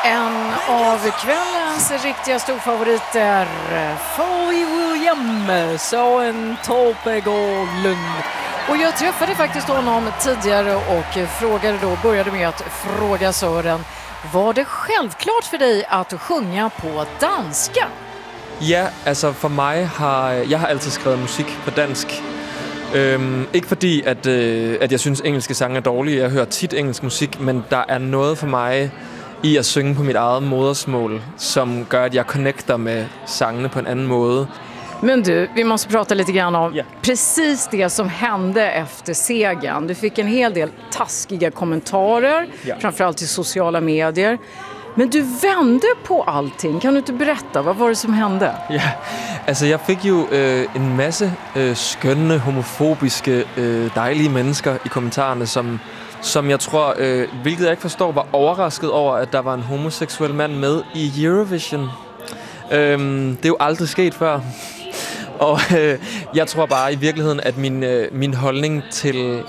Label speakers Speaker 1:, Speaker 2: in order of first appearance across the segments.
Speaker 1: En av kvällens riktiga storfavoriter, Pharrell Williams och en Topegårdlund. Och jag träffade faktiskt honom tidigare och började med att fråga Søren, var det självklart för dig att sjunga på danska?
Speaker 2: Ja, altså for mig jeg har altid skrevet musik på dansk. Ikke fordi at jeg synes engelske sange er dårlige. Jeg hører tit engelsk musik, men der er noget for mig i at synge på mit eget modersmål, som gør at jeg connecter med sangene på en anden måde.
Speaker 1: Men du, vi måste prata lite grann om precis det som hände efter segern. Du fick en hel del taskiga kommentarer, framförallt i sociala medier. Men du vände på allting. Kan du inte berätta, vad var det som hände?
Speaker 2: Ja, altså jeg fik jo en masse skønne, homofobiske, dejlige mennesker i kommentarerne, som jeg tror, hvilket jeg ikke forstår, var overrasket over, at der var en homoseksuel mand med i Eurovision. Det er jo aldrig sket før. Og jeg tror bare i virkeligheden, at min holdning til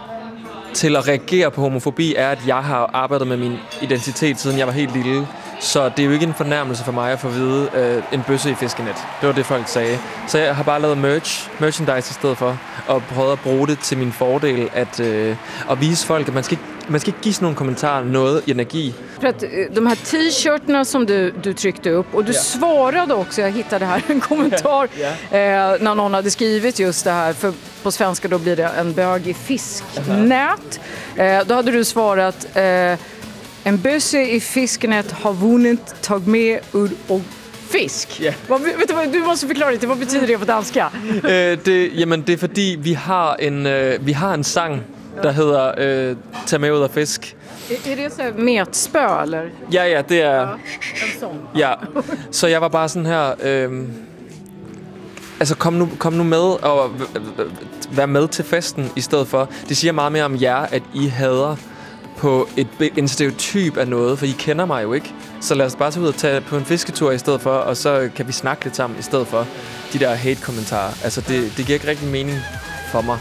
Speaker 2: at reagere på homofobi er, at jeg har arbejdet med min identitet, siden jeg var helt lille. Så det er jo ikke en fornærmelse for mig at få at vide en bøsse i fiskenet. Det var det, folk sagde. Så jeg har bare lavet merchandise i stedet for, og prøvet at bruge det til min fordel, at vise folk, at man skal ikke give sådan nogle kommentarer noget energi.
Speaker 1: För att de här t-shirtarna som du tryckte upp, och du svarade också, jag hittade här en kommentar när någon hade skrivit just det här, för på svenska då blir det en bög i fisknät. Då hade du svarat en bösse i fisknät har vunnit tag med udd och fisk. Du måste förklara lite, vad betyder det på danska?
Speaker 2: Det er fordi vi har en sang, der hedder Tag med ud og fisk.
Speaker 1: Är det så metspö eller?
Speaker 2: Ja, det er
Speaker 1: en sån.
Speaker 2: Ja. Så jeg var bare sådan her altså kom nu med og vær med til festen i stedet for. Det siger meget mere om jer, at I hader på en stereotyp af noget, for I kender mig jo ikke. Så lad os bare tage ud og tage på en fisketur i stedet for, og så kan vi snakke lidt sammen i stedet for de der hate-kommentarer. Altså det giver ikke rigtig mening for mig.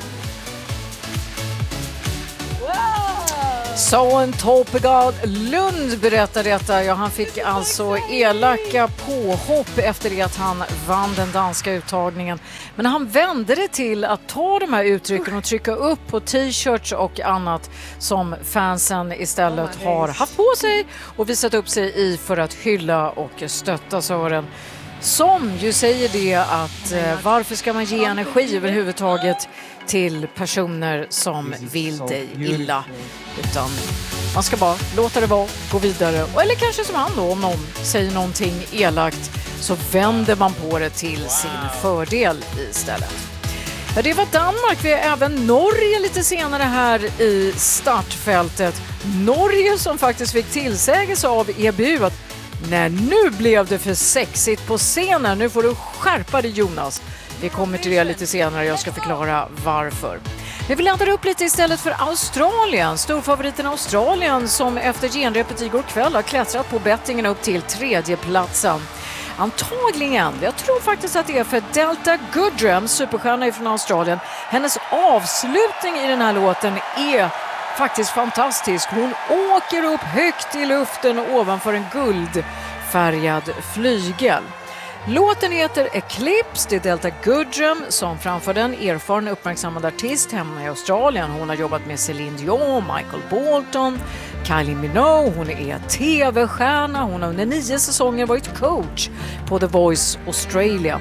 Speaker 1: Søren Topegårdlund berättade detta. Ja, han fick alltså elaka påhopp efter det att han vann den danska uttagningen. Men han vände det till att ta de här uttrycken och trycka upp på t-shirts och annat som fansen istället har haft på sig och visat upp sig i för att hylla och stötta Søren. Som ju säger det att varför ska man ge energi överhuvudtaget till personer som vill dig illa, utan man ska bara låta det vara, gå vidare, eller kanske som han då, om någon säger någonting elakt så vänder man på det till sin fördel istället. Ja, det var Danmark. Vi har även Norge lite senare här i startfältet. Norge som faktiskt fick tillsägelse av EBU att nej, nu blev det för sexigt på scenen. Nu får du skärpa dig, Jonas. Vi kommer till det lite senare. Jag ska förklara varför. Men vi laddar upp lite istället för Australien. Storfavoriten Australien som efter genrepet igår kväll har klättrat på bettingen upp till 3:e platsen. Antagligen, jag tror faktiskt att det är för Delta Goodrem, superstjärna från Australien. Hennes avslutning i den här låten är faktiskt fantastisk. Hon åker upp högt i luften ovanför en guldfärgad flygel. Låten heter Eclipse. Det är Delta Goodrem som framför den, erfaren uppmärksammad artist hemma i Australien. Hon har jobbat med Celine Dion, Michael Bolton, Kylie Minogue. Hon är tv-stjärna. Hon har under 9 säsonger varit coach på The Voice Australia.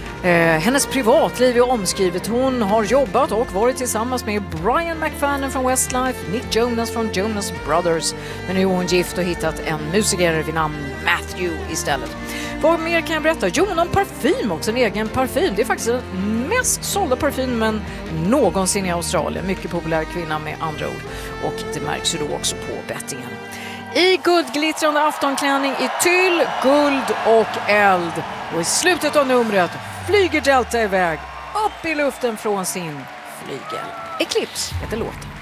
Speaker 1: Hennes privatliv är omskrivet. Hon har jobbat och varit tillsammans med Brian McFadden från Westlife, Nick Jonas från Jonas Brothers. Men nu är hon gift och hittat en musiker vid namn Matthew istället. Vad mer kan jag berätta? Jo, någon parfym också, en egen parfym. Det är faktiskt den mest sålda parfymen någonsin i Australien. Mycket populär kvinna med andra ord. Och det märks ju då också på bettingen. I guldglittrande aftonklänning i tyll, guld och eld. Och i slutet av numret flyger Delta iväg upp i luften från sin flygel. Eclipse heter låten.